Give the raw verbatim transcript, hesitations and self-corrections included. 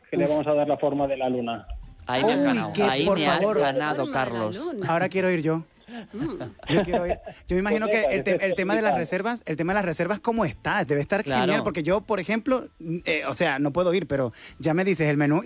que le vamos a dar la forma de la luna. Ahí me has Uy, ganado. que, Ahí por me favor. has ganado, Forma de la Carlos. luna. Ahora quiero ir yo. Yo quiero ir. Yo me imagino Pues que venga, el, te- que el te tema de las explican. reservas, el tema de las reservas, ¿cómo está? Debe estar Claro. genial, porque yo, por ejemplo, eh, o sea, no puedo ir, pero ya me dices el menú